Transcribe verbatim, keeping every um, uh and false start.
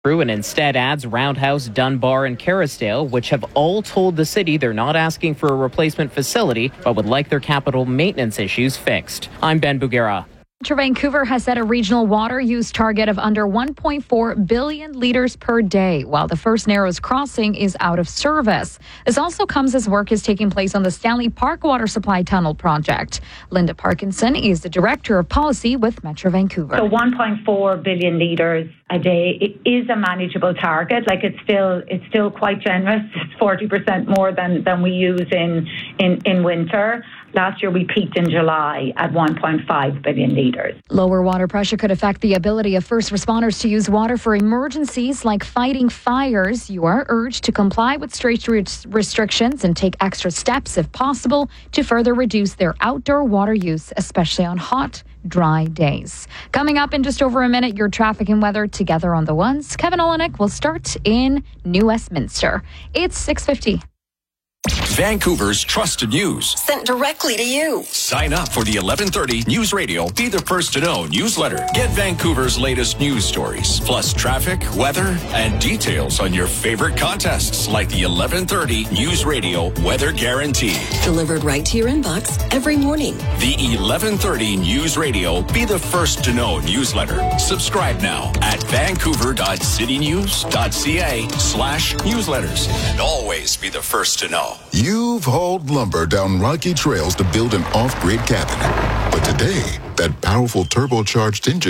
And instead adds Roundhouse, Dunbar, and Kerrisdale, which have all told the city they're not asking for a replacement facility, but would like their capital maintenance issues fixed. I'm Ben Bugera. Metro Vancouver has set a regional water use target of under one point four billion litres per day, while the First Narrows crossing is out of service. This also comes as work is taking place on the Stanley Park Water Supply Tunnel project. Linda Parkinson is the Director of Policy with Metro Vancouver. So one point four billion litres a day, it is a manageable target. Like it's still it's still quite generous. It's forty percent more than, than we use in, in, in winter. Last year, we peaked in July at one point five billion litres. Lower water pressure could affect the ability of first responders to use water for emergencies like fighting fires. You are urged to comply with strict restrictions and take extra steps, if possible, to further reduce their outdoor water use, especially on hot, dry days. Coming up in just over a minute, your traffic and weather together on the ones. Kevin Olenek will start in New Westminster. It's six fifty. Vancouver's trusted news. Sent directly to you. Sign up for the eleven thirty News Radio Be the First to Know newsletter. Get Vancouver's latest news stories, plus traffic, weather, and details on your favorite contests like the eleven thirty News Radio Weather Guarantee. Delivered right to your inbox every morning. The eleven thirty News Radio Be the First to Know newsletter. Subscribe now at vancouver.citynews.ca slash newsletters. And always be the first to know. You've hauled lumber down rocky trails to build an off-grid cabin. But today, that powerful turbocharged engine